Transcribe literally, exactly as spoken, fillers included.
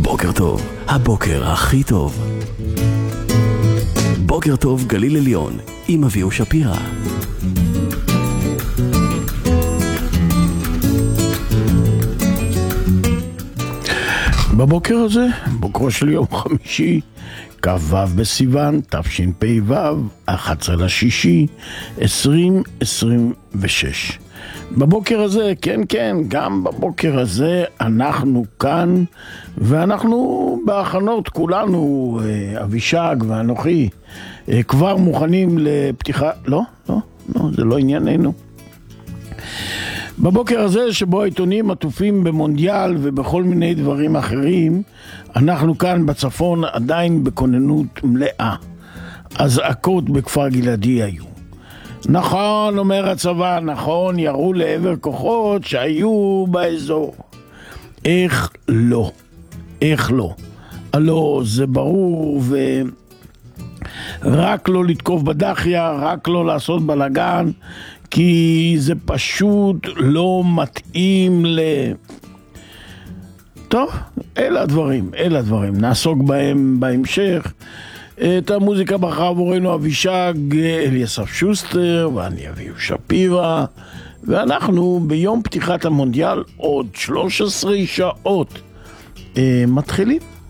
בוקר טוב, הבוקר הכי טוב. בוקר טוב גליל עליון, עם אביהו שפירא. בבוקר הזה, בוקרו של יום חמישי, כ"ו בסיוון, תשפ"ו, אחת עשרה לשישי, עשרים עשרים ושש. בבוקר הזה, כן כן, גם בבוקר הזה אנחנו כאן, ואנחנו בהכנות, כולנו, אבישג ואנוכי, כבר מוכנים לפתיחה, לא, לא, לא, זה לא ענייננו. בבוקר הזה שבו העיתונים עטופים במונדיאל ובכל מיני דברים אחרים, אנחנו כאן בצפון עדיין בכוננות מלאה. אזעקות בכפר גלעדי היו. נכון, אומר הצבא, נכון, ירו לעבר כוחות שהיו באזור. איך לא? איך לא? הלא זה ברור, ורק לא לתקוף בדחיה, רק לא לעשות בלגן, כי זה פשוט לא מתאים ל... טוב, אלה הדברים, אלה הדברים. נעסוק בהם בהמשך. את המוזיקה בחרה עבורנו אבישג אליסף שוסטר, ואני אביהו שפירא, ואנחנו ביום פתיחת המונדיאל עוד שלוש עשרה שעות אה, מתחילים.